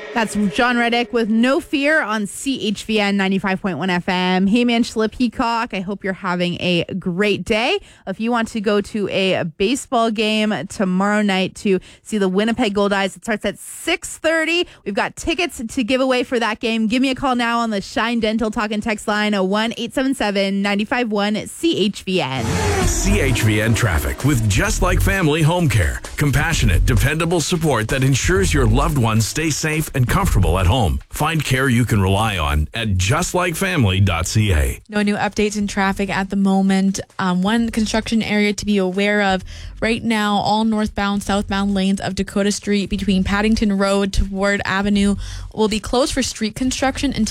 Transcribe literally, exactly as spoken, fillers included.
That's John Reddick with No Fear on C H V N ninety-five point one F M. Hey, man, Angela Peacock. I hope you're having a great day. If you want to go to a baseball game tomorrow night to see the Winnipeg Goldeyes, it starts at six thirty. We've got tickets to give away for that game. Give me a call now on the Shine Dental Talk and Text line, one eight seven seven, nine five one, C H V N. C H V N Traffic with Just Like Family Home Care. Compassionate, dependable support that ensures your loved ones stay safe and comfortable at home. Find care you can rely on at just like family dot c a. No new updates in traffic at the moment. Um, one construction area to be aware of right now, all northbound, southbound lanes of Dakota Street between Paddington Road to Ward Avenue will be closed for street construction until